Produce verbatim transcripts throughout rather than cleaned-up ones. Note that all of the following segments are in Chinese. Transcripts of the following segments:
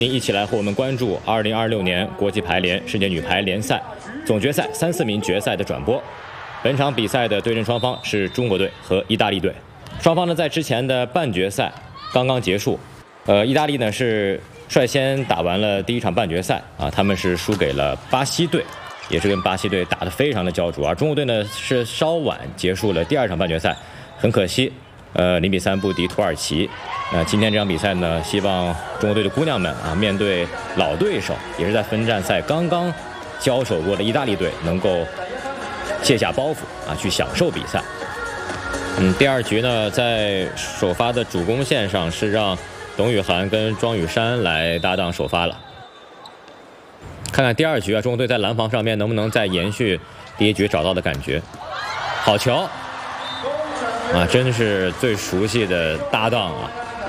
一起来和我们关注二零二六年国际排联世界女排联赛总决赛三四名决赛的转播。本场比赛的对阵双方是中国队和意大利队。双方呢在之前的半决赛刚刚结束，呃，意大利呢是率先打完了第一场半决赛啊，他们是输给了巴西队，也是跟巴西队打得非常的焦灼。而中国队呢是稍晚结束了第二场半决赛，很可惜。 呃，零比三不敌土耳其。呃，今天这场比赛呢，希望中国队的姑娘们啊，面对老对手，也是在分站赛刚刚交手过的意大利队，能够卸下包袱啊，去享受比赛。嗯，第二局呢，在首发的主攻线上是让董雨涵跟庄雨珊来搭档首发了。看看第二局啊，中国队在拦防上面能不能再延续第一局找到的感觉。好球！ 啊，真是最熟悉的搭档啊！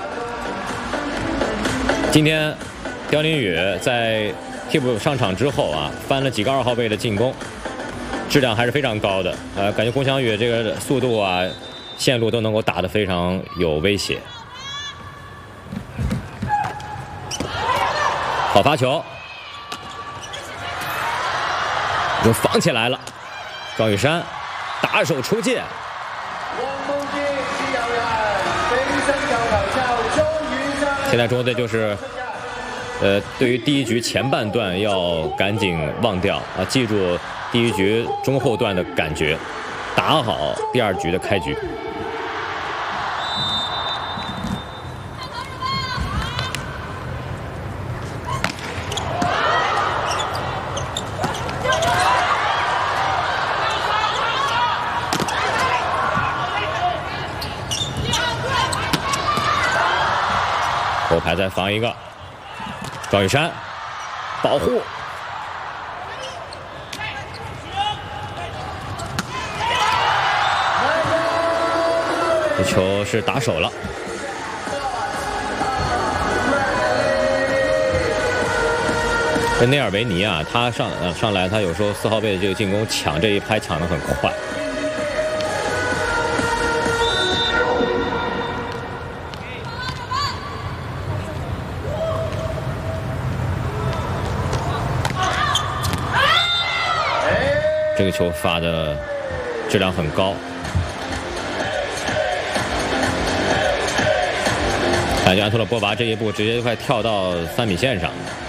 今天，刁琳宇在替补上场之后啊，翻了几个二号位的进攻，质量还是非常高的。呃，感觉龚翔宇这个速度啊、线路都能够打得非常有威胁。好发球，又防起来了，庄雨珊打手出界。 现在中国队就是，呃，对于第一局前半段要赶紧忘掉啊，记住第一局中后段的感觉，打好第二局的开局。后排再防一个，庄雨珊保护，这球是打手了。这内尔维尼啊，他上呃上来，他有时候四号位的这个进攻抢这一拍抢得很快。 这个球发的质量很高，感觉安托勒波娃这一步直接就快跳到三米线上。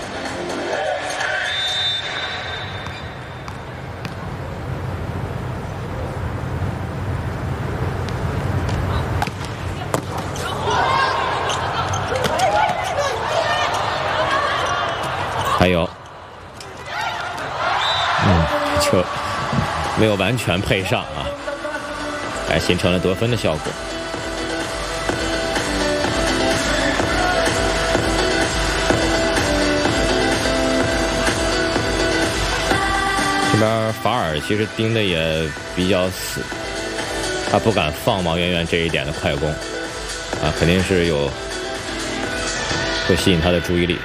还有，嗯，球。 没有完全配上啊，还形成了得分的效果。这边法尔其实盯的也比较死，他不敢放王媛媛这一点的快攻，啊，肯定是有会吸引他的注意力。